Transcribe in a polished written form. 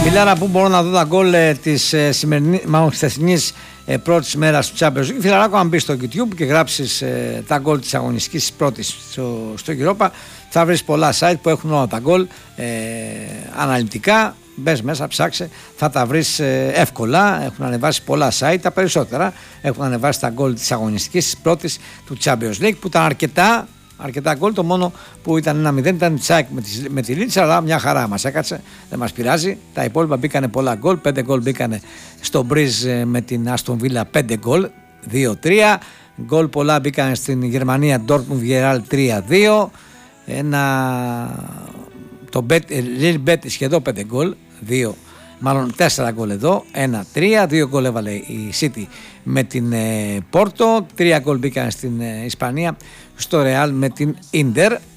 Μιλάρα, που μπορώ να δω τα γκολ της χθεσινής πρώτης μέρας του Champions League. Φιλαράκο, αν μπει στο YouTube και γράψεις τα γκολ της αγωνιστικής πρώτης στο Europa, θα βρεις πολλά site που έχουν όλα τα γκολ αναλυτικά. Μπες μέσα, ψάξε, θα τα βρεις εύκολα. Έχουν ανεβάσει πολλά site, τα περισσότερα έχουν ανεβάσει τα γκολ της αγωνιστικής της πρώτης του Champions League, που ήταν αρκετά γκολ. Το μόνο που ήταν 1-0 ήταν η Τσάικ με τη Λίτσα, αλλά μια χαρά μας έκατσε, δεν μας πειράζει. Τα υπόλοιπα μπήκανε πολλά γκολ. 5 γκολ μπήκανε στο Μπριζ με την Άστον Βίλα, 5 γκολ, 2-3. Γκολ πολλά μπήκανε στην Γερμανία, Ντόρτμουντ Βιεράλ 3-2. Το Λιλ Μπέτι σχεδόν 5 γκολ, 4 γκολ εδώ, 1-3, 2 γκολ έβαλε η City με την Πόρτο, 3 γκολ μπήκαν στην Ισπανία στο Ρεάλ με την Ίντερ.